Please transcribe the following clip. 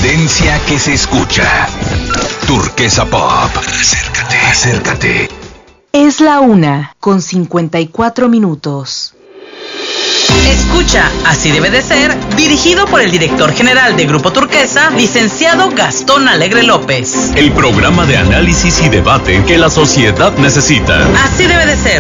tendencia que se escucha. Turquesa Pop. Acércate. Es la 1:54. Escucha, así debe de ser, dirigido por el director general de Grupo Turquesa, licenciado Gastón Alegre López. El programa de análisis y debate que la sociedad necesita. Así debe de ser.